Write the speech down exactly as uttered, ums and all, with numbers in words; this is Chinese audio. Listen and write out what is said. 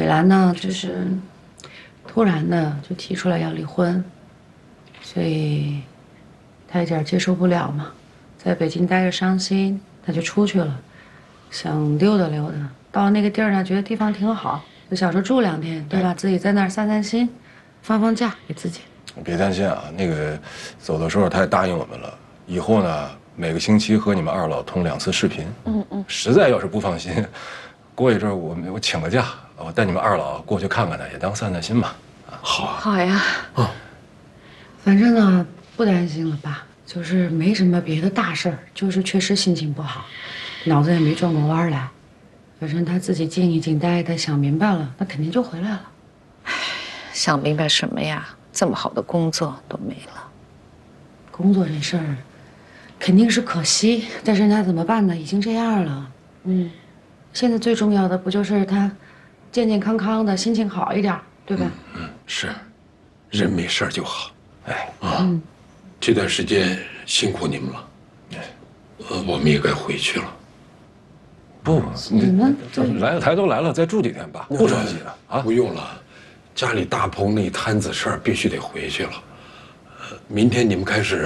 北兰呢，就是突然的就提出来要离婚，所以他一点接受不了嘛，在北京待着伤心，他就出去了，想溜达溜达。到了那个地儿呢，觉得地方挺好，就想说住两天，对吧？自己在那儿散散心，放放假给自己。 别担心啊，那个走的时候他也答应我们了，以后呢每个星期和你们二老通两次视频。嗯嗯，实在要是不放心，过一阵我我请个假，我带你们二老过去看看他，也当散散心嘛。 好啊， 好呀。啊，反正呢不担心了吧，就是没什么别的大事儿，就是确实心情不好，脑子也没转过弯来。反正他自己静一静，待一待，想明白了，那肯定就回来了。 唉，想明白什么呀？这么好的工作都没了。 工作这事儿肯定是可惜，但是那怎么办呢？已经这样了。嗯，现在最重要的不就是他健健康康的，心情好一点，对吧？ 嗯，是，人没事就好。 哎， 啊， 嗯， 这段时间辛苦你们了。呃，我们也该回去了。 不， 你们来来都来了，再住几天吧，不着急的啊。 不用了，家里大棚那摊子事儿必须得回去了。呃，明天你们开始